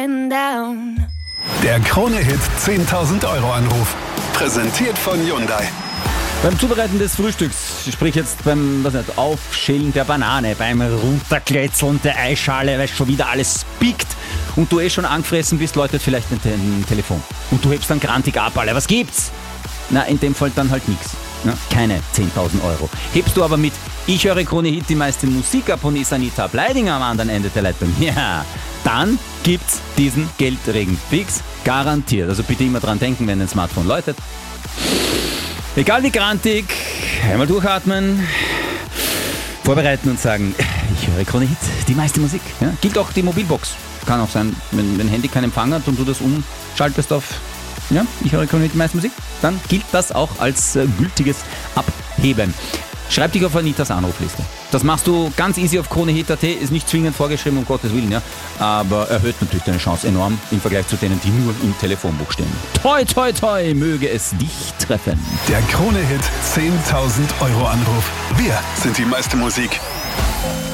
Der Krone-Hit 10.000 Euro Anruf. Präsentiert von Hyundai. Beim Zubereiten des Frühstücks, sprich jetzt beim Aufschälen der Banane, beim Runterkletzeln der Eischale, weil schon wieder alles biegt und du schon angefressen bist, läutet vielleicht ein Telefon. Und du hebst dann grantig ab, Alter, was gibt's? Na, in dem Fall dann halt nichts. Ja, keine 10.000 Euro. Hebst du aber mit Ich höre Krone-Hit die meiste Musik ab und ist Anita Bleidinger am anderen Ende der Leitung. Ja, dann gibt's diesen Geldregen fix garantiert. Also bitte immer dran denken, wenn dein Smartphone läutet. Egal wie grantig, einmal durchatmen, vorbereiten und sagen, ich höre Krone-Hit, die meiste Musik. Ja, gilt auch die Mobilbox. Kann auch sein, wenn dein Handy keinen Empfang hat und du das umschaltest auf, ja, ich höre Krone-Hit, die meiste Musik, dann gilt das auch als gültiges Abheben. Schreib dich auf Anitas Anrufliste. Das machst du ganz easy auf kronehit.at, ist nicht zwingend vorgeschrieben, um Gottes Willen, ja, aber erhöht natürlich deine Chance enorm im Vergleich zu denen, die nur im Telefonbuch stehen. Toi, toi, toi, möge es dich treffen. Der Krone-Hit 10.000 Euro Anruf. Wir sind die meiste Musik.